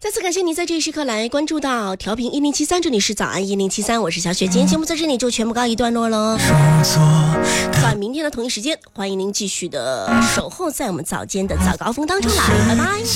再次感谢你在这一时刻来关注到调频1073，这里是早安1073，我是小雪。今天节目在这里就全部告一段落了。在明天的同一时间，欢迎您继续的守候在我们早间的早高峰当中来，拜拜。